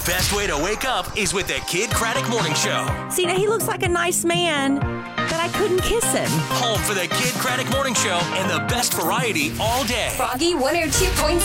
best way to wake up is with the Kid Craddock Morning Show. See, now he looks like a nice man, but I couldn't kiss him. Home for the Kid Craddock Morning Show and the best variety all day. Froggy 102.7.